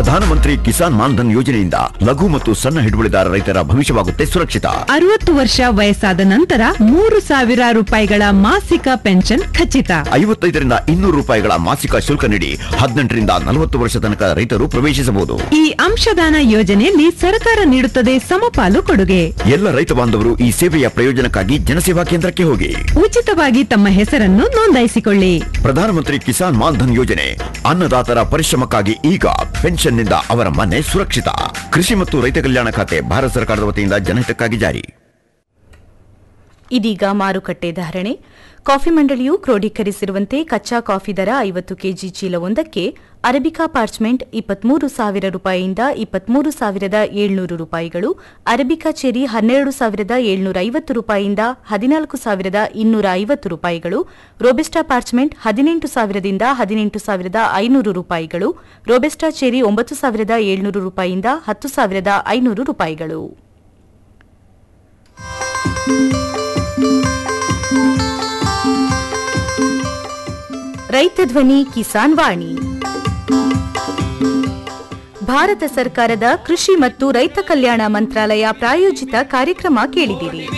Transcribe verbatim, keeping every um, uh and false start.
ಪ್ರಧಾನಮಂತ್ರಿ ಕಿಸಾನ್ ಮಾನ್ಧನ್ ಯೋಜನೆಯಿಂದ ಲಘು ಮತ್ತು ಸಣ್ಣ ಹಿಡುವಳಿದಾರ ರೈತರ ಭವಿಷ್ಯವಾಗುತ್ತೆ ಸುರಕ್ಷಿತ. ಅರವತ್ತು ವರ್ಷ ವಯಸ್ಸಾದ ನಂತರ ಮೂರು ಸಾವಿರ ರೂಪಾಯಿಗಳ ಮಾಸಿಕ ಪೆನ್ಷನ್ ಖಚಿತ. ಐವತ್ತೈದರಿಂದ ಇನ್ನೂರು ರೂಪಾಯಿಗಳ ಮಾಸಿಕ ಶುಲ್ಕ ನೀಡಿ ಹದಿನೆಂಟರಿಂದ ನಲವತ್ತು ವರ್ಷ ತನಕ ರೈತರು ಪ್ರವೇಶಿಸಬಹುದು. ಈ ಅಂಶದಾನ ಯೋಜನೆಯಲ್ಲಿ ಸರ್ಕಾರ ನೀಡುತ್ತದೆ ಸಮಪಾಲು ಕೊಡುಗೆ. ಎಲ್ಲ ರೈತ ಬಾಂಧವರು ಈ ಸೇವೆಯ ಪ್ರಯೋಜನಕ್ಕಾಗಿ ಜನಸೇವಾ ಕೇಂದ್ರಕ್ಕೆ ಹೋಗಿ ಉಚಿತವಾಗಿ ತಮ್ಮ ಹೆಸರನ್ನು ನೋಂದಾಯಿಸಿಕೊಳ್ಳಿ. ಪ್ರಧಾನಮಂತ್ರಿ ಕಿಸಾನ್ ಮಾನ್ಧನ್ ಯೋಜನೆ ಅನ್ನದಾತರ ಪರಿಶ್ರಮಕ್ಕಾಗಿ ಈಗ ಪೆನ್ಷನ್ನಿಂದ ಅವರ ಮನೆ ಸುರಕ್ಷಿತ. ಕೃಷಿ ಮತ್ತು ರೈತ ಕಲ್ಯಾಣ ಖಾತೆ ಭಾರತ ಸರ್ಕಾರದ ವತಿಯಿಂದ ಜನಹಿತಕ್ಕಾಗಿ ಜಾರಿ. ಇದೀಗ ಮಾರುಕಟ್ಟೆ ಧಾರಣೆ. ಕಾಫಿ ಮಂಡಳಿಯು ಕ್ರೋಢೀಕರಿಸಿರುವಂತೆ ಕಚ್ಚಾ ಕಾಫಿ ದರ ಐವತ್ತು ಕೆಜಿ ಚೀಲವೊಂದಕ್ಕೆ ಅರಬಿಕಾ ಪಾರ್ಚ್ಮೆಂಟ್ ಇಪ್ಪತ್ಮೂರು ಸಾವಿರ ರೂಪಾಯಿಯಿಂದ ಇಪ್ಪತ್ಮೂರು ಸಾವಿರದ ಏಳ್ನೂರು ರೂಪಾಯಿಗಳು, ಅರಬಿಕಾ ಚೆರಿ ಹನ್ನೆರಡು ಸಾವಿರದ ಏಳ್ನೂರ ಐವತ್ತು ರೂಪಾಯಿಯಿಂದ ಹದಿನಾಲ್ಕು ಸಾವಿರದ ಇನ್ನೂರ ಐವತ್ತು ರೂಪಾಯಿಗಳು, ರೋಬೆಸ್ಟಾ ಪಾರ್ಚ್ಮೆಂಟ್ ಹದಿನೆಂಟು ಸಾವಿರದಿಂದ ಹದಿನೆಂಟು ಸಾವಿರದ ಐನೂರು ರೂಪಾಯಿಗಳು, ರೋಬೆಸ್ಟಾ ಚೆರಿ ಒಂಬತ್ತು ಸಾವಿರದ ಏಳ್ನೂರು ರೂಪಾಯಿಯಿಂದ ಹತ್ತು ಸಾವಿರದ ಐನೂರು ರೂಪಾಯಿಗಳು. ರೈತ ಧ್ವನಿ ಕಿಸಾನ್ ವಾಣಿ. ಭಾರತ ಸರ್ಕಾರದ ಕೃಷಿ ಮತ್ತು ರೈತ ಕಲ್ಯಾಣ ಮಂತ್ರಾಲಯ ಪ್ರಾಯೋಜಿತ ಕಾರ್ಯಕ್ರಮ ಕೇಳಿದಿರಿ.